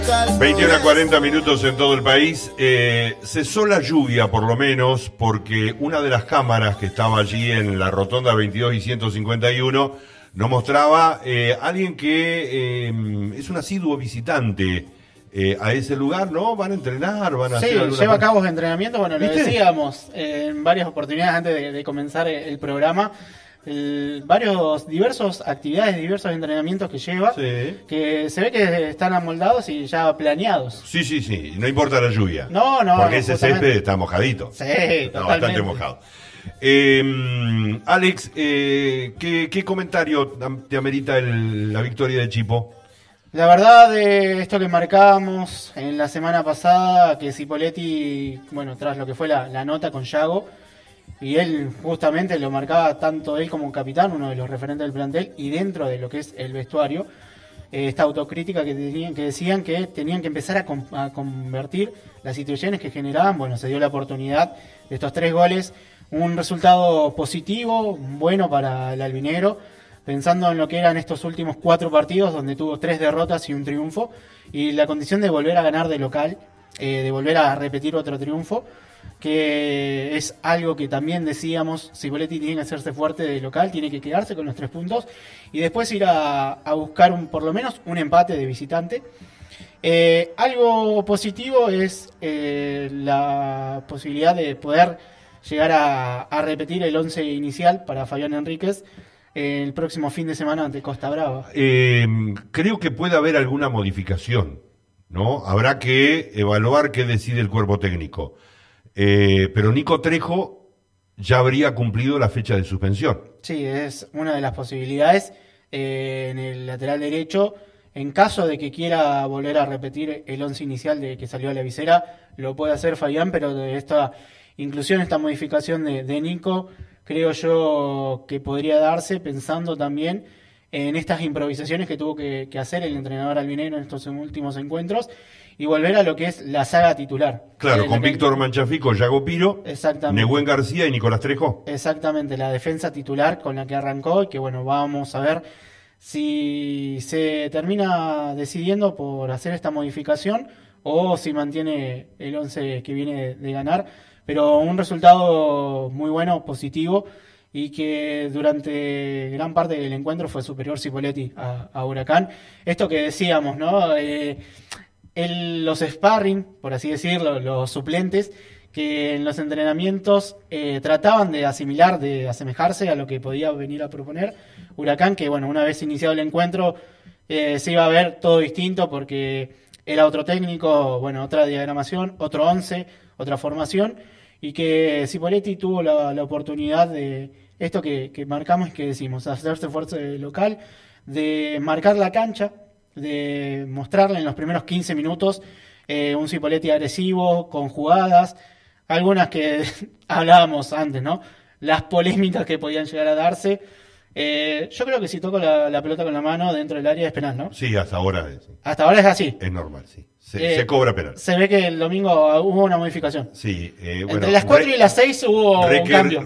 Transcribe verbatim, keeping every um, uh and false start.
veintiuno a cuarenta minutos en todo el país. Eh, cesó la lluvia, por lo menos, porque una de las cámaras que estaba allí en la rotonda veintidós y ciento cincuenta y uno nos mostraba eh, alguien que eh, es un asiduo visitante eh, a ese lugar, ¿no? Van a entrenar, van a sí, hacer alguna lleva a parte. cabo entrenamiento. Bueno, lo ¿Viste? decíamos eh, en varias oportunidades antes de, de comenzar el, el programa. El, varios diversos actividades, diversos entrenamientos que lleva, Sí. que se ve que están amoldados y ya planeados. Sí, sí, sí, no importa la lluvia. No, no, Porque no, ese justamente. césped está mojadito. Sí, Está totalmente. bastante mojado. Eh, Alex, eh, ¿qué, ¿qué comentario te amerita el- la victoria de Chipo? La verdad, de esto que marcábamos en la semana pasada, que Cipoletti, bueno, tras lo que fue la, la nota con Yago, y él justamente lo marcaba tanto él como capitán, uno de los referentes del plantel, y dentro de lo que es el vestuario, eh, esta autocrítica que, tenían, que decían que tenían que empezar a, con- a convertir las situaciones que generaban. Bueno, se dio la oportunidad de estos tres goles, un resultado positivo, bueno para el albinegro, pensando en lo que eran estos últimos cuatro partidos, donde tuvo tres derrotas y un triunfo, y la condición de volver a ganar de local, eh, de volver a repetir otro triunfo, que es algo que también decíamos, Cipoletti tiene que hacerse fuerte de local, tiene que quedarse con los tres puntos y después ir a, a buscar un, por lo menos un empate de visitante. Eh, algo positivo es eh, la posibilidad de poder llegar a, a repetir el once inicial para Fabián Enríquez eh, el próximo fin de semana ante Costa Brava. Eh, creo que puede haber alguna modificación, ¿no? Habrá que evaluar qué decide el cuerpo técnico. Eh, pero Nico Trejo ya habría cumplido la fecha de suspensión. Sí, es una de las posibilidades eh, en el lateral derecho. En caso de que quiera volver a repetir el once inicial de que salió a la visera, lo puede hacer Fabián, pero de esta inclusión, esta modificación de, de Nico, creo yo que podría darse pensando también en estas improvisaciones que tuvo que, que hacer el entrenador albinegro en estos últimos encuentros y volver a lo que es la saga titular. Claro, Eh, con la que- Víctor Manchafico, Yago Piro, Exactamente. Nehuen García y Nicolás Trejo. Exactamente, la defensa titular con la que arrancó y que bueno, vamos a ver si se termina decidiendo por hacer esta modificación o si mantiene el once que viene de, de ganar, pero un resultado muy bueno, positivo y que durante gran parte del encuentro fue superior Cipoletti a, a Huracán. Esto que decíamos, ¿no? Eh, el- los sparring, por así decirlo, los suplentes, que en los entrenamientos eh, trataban de asimilar, de asemejarse a lo que podía venir a proponer Huracán, que bueno, una vez iniciado el encuentro eh, se iba a ver todo distinto porque era otro técnico, bueno, otra diagramación, otro once, otra formación, y que Cipoletti tuvo la, la oportunidad de esto que, que marcamos y que decimos, hacerse fuerte local, de marcar la cancha, de mostrarle en los primeros quince minutos eh, un Cipoletti agresivo, con jugadas, algunas que hablábamos antes, ¿no? Las polémicas que podían llegar a darse. Eh, yo creo que si toco la, la pelota con la mano dentro del área es penal, ¿no? Sí, hasta ahora es, Hasta ahora es así. es normal, sí. Se, Eh, se cobra penal. Se ve que el domingo hubo una modificación. Sí, eh, bueno, Entre las cuatro re- y las seis hubo un requer- cambio.